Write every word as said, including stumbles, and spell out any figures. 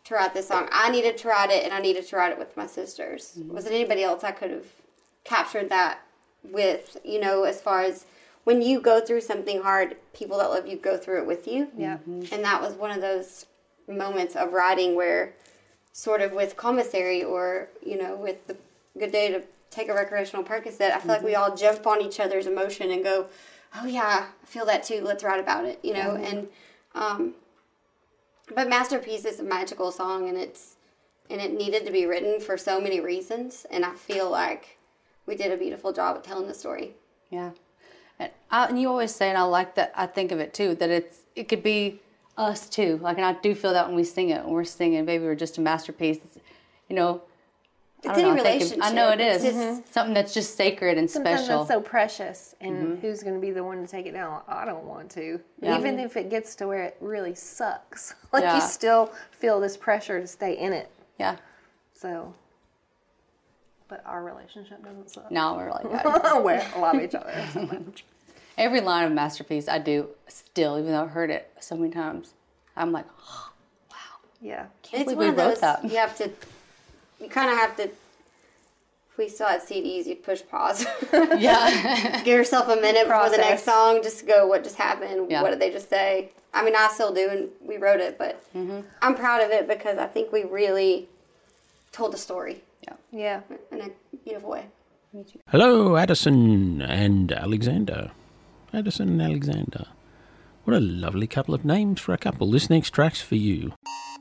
to write this song. I needed to write it, and I needed to write it with my sisters. Mm-hmm. Was it anybody else I could have captured that with, you know, as far as when you go through something hard, people that love you go through it with you. Yeah. Mm-hmm. And that was one of those moments of writing where sort of with Commissary or, you know, with the Good Day to Take a Recreational Percocet, I feel mm-hmm. like we all jump on each other's emotion and go, oh yeah, I feel that too, let's write about it, you know. Mm-hmm. And um but Masterpiece is a magical song, and it's and it needed to be written for so many reasons, and I feel like we did a beautiful job at telling the story. Yeah. And, I, and you always say, and I like that, I think of it too, that it's it could be us too. Like, and I do feel that when we sing it, when we're singing, baby, we're just a masterpiece. It's, you know, it's any know, relationship. I, I know it is. It's mm-hmm. Something that's just sacred and Sometimes special. Something that's so precious, and mm-hmm. who's going to be the one to take it down? I don't want to. Yeah. Even if it gets to where it really sucks. Like, yeah. you still feel this pressure to stay in it. Yeah. So, but our relationship doesn't suck. No, we're like that. We love each other so much. Every line of Masterpiece I do still, even though I've heard it so many times, I'm like, oh, wow. Yeah. Can't it's believe one we of wrote those, that. you have to, you kind of have to, if we still had C Ds, you'd push pause. Yeah. Give yourself a minute Process. before the next song, just to go, what just happened? Yeah. What did they just say? I mean, I still do, and we wrote it, but mm-hmm. I'm proud of it because I think we really told the story. Yeah. Yeah. In a beautiful way. Hello, Addison and Alexander. Addison and Alexander. What a lovely couple of names for a couple. This next track's for you.